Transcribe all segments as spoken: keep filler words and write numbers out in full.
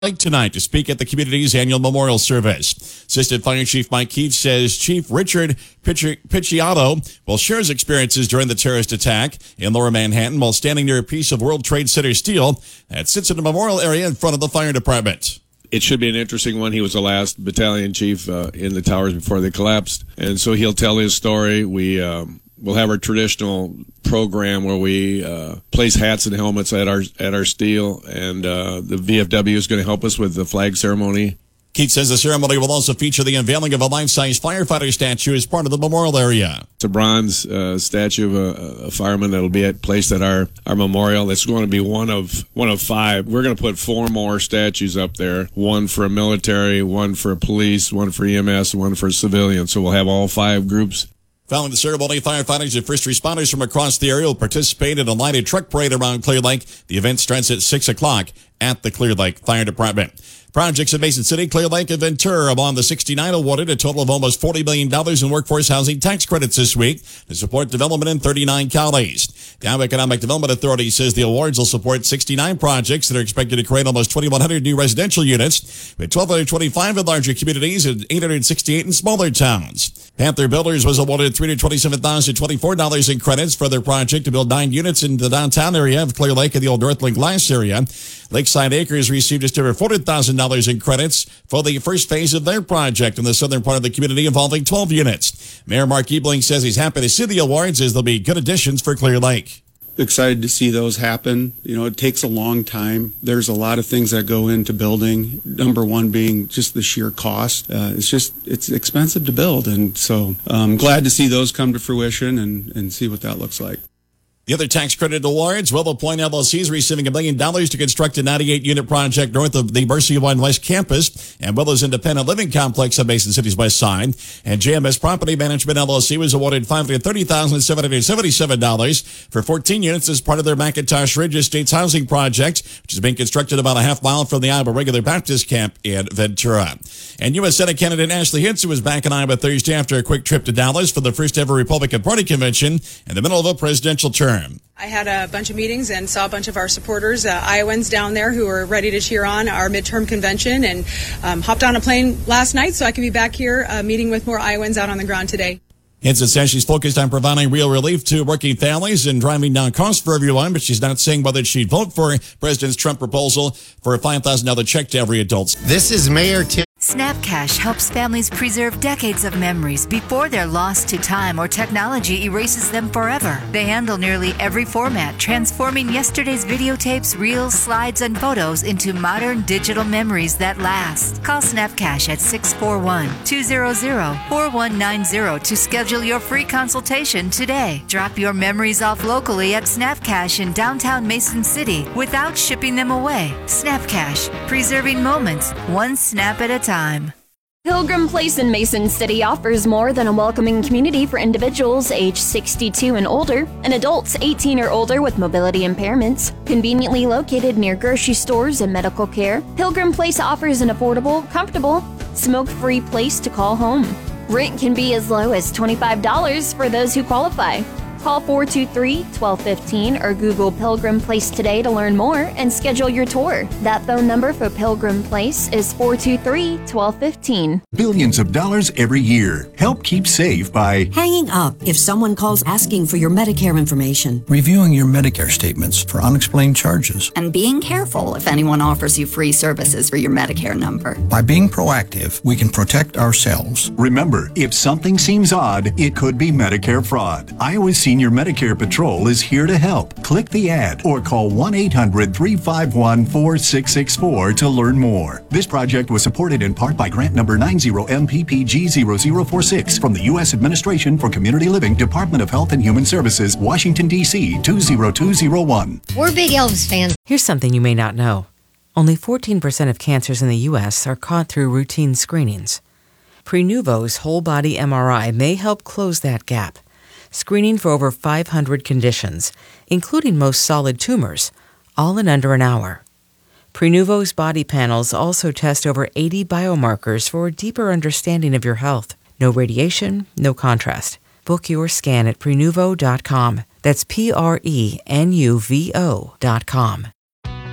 Lake tonight to speak at the community's annual memorial service. Assistant Fire Chief Mike Keefe says Chief Richard Picciotto will share his experiences during the terrorist attack in Lower Manhattan while standing near a piece of World Trade Center steel that sits in the memorial area in front of the fire department. It should be an interesting one. He was the last battalion chief uh, in the towers before they collapsed, and so he'll tell his story. We um, We'll have our traditional program where we uh, place hats and helmets at our at our steel, and uh, the V F W is going to help us with the flag ceremony. Keith says the ceremony will also feature the unveiling of a life-size firefighter statue as part of the memorial area. It's a bronze uh, statue of a, a fireman that will be at, placed at our, our memorial. It's going to be one of one of five. We're going to put four more statues up there, one for a military, one for a police, one for E M S, and one for civilians. So we'll have all five groups. Following the ceremony, firefighters and first responders from across the area will participate in a lighted truck parade around Clear Lake. The event starts at six o'clock at the Clear Lake Fire Department. Projects in Mason City, Clear Lake, and Ventura among the sixty-nine awarded a total of almost forty million dollars in workforce housing tax credits this week to support development in thirty-nine counties. The Iowa Economic Development Authority says the awards will support sixty-nine projects that are expected to create almost twenty-one hundred new residential units, with one thousand two hundred twenty-five in larger communities and eight hundred sixty-eight in smaller towns. Panther Builders was awarded three hundred twenty-seven thousand twenty-four dollars in credits for their project to build nine units in the downtown area of Clear Lake and the old Northland Glass area. Lakeside Acres received just over four hundred thousand dollars in credits for the first phase of their project in the southern part of the community involving twelve units. Mayor Mark Ebling says he's happy to see the awards as they'll be good additions for Clear Lake. Excited to see those happen. You know, it takes a long time. There's a lot of things that go into building. Number one being just the sheer cost. Uh, it's just, it's expensive to build. And so I'm glad to see those come to fruition and, and see what that looks like. The other tax credit awards, Willow Point L L C is receiving a million dollars to construct a ninety-eight unit project north of the Mercy One West campus and Willow's Independent Living Complex on Mason City's west side. And J M S Property Management L L C was awarded five hundred thirty thousand seven hundred seventy-seven dollars for fourteen units as part of their McIntosh Ridge Estates housing project, which is being constructed about a half mile from the Iowa Regular Baptist Camp in Ventura. And U S Senate candidate Ashley Hinson was back in Iowa Thursday after a quick trip to Dallas for the first ever Republican Party convention in the middle of a presidential term. I had a bunch of meetings and saw a bunch of our supporters, uh, Iowans down there who are ready to cheer on our midterm convention, and um, hopped on a plane last night so I could be back here uh, meeting with more Iowans out on the ground today. Hinson says she's focused on providing real relief to working families and driving down costs for everyone, but she's not saying whether she'd vote for President Trump's proposal for a five thousand dollars check to every adult. This is Mayor Tim. SnapCash helps families preserve decades of memories before they're lost to time or technology erases them forever. They handle nearly every format, transforming yesterday's videotapes, reels, slides, and photos into modern digital memories that last. Call SnapCash at six four one, two hundred, four one nine zero to schedule your free consultation today. Drop your memories off locally at SnapCash in downtown Mason City without shipping them away. SnapCash, preserving moments, one snap at a time. Pilgrim Place in Mason City offers more than a welcoming community for individuals age sixty-two and older and adults eighteen or older with mobility impairments. Conveniently located near grocery stores and medical care, Pilgrim Place offers an affordable, comfortable, smoke-free place to call home. Rent can be as low as twenty-five dollars for those who qualify. Call four two three, one two one five or Google Pilgrim Place today to learn more and schedule your tour. That phone number for Pilgrim Place is four two three, one two one five. Billions of dollars every year. Help keep safe by hanging up if someone calls asking for your Medicare information, reviewing your Medicare statements for unexplained charges, and being careful if anyone offers you free services for your Medicare number. By being proactive, we can protect ourselves. Remember, if something seems odd, it could be Medicare fraud. Iowa's Senior Medicare Patrol is here to help. Click the ad or call one eight hundred, three five one, four six six four to learn more. This project was supported in part by grant number nine zero M P P G zero zero four six from the U S Administration for Community Living, Department of Health and Human Services, Washington, D C two zero two zero one. We're big Elvis fans. Here's something you may not know. Only fourteen percent of cancers in the U S are caught through routine screenings. Prenuvo's whole-body M R I may help close that gap, screening for over five hundred conditions, including most solid tumors, all in under an hour. Prenuvo's body panels also test over eighty biomarkers for a deeper understanding of your health. No radiation, no contrast. Book your scan at prenuvo dot com. That's P R E N U V O dot com.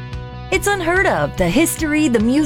It's unheard of, the history, the music,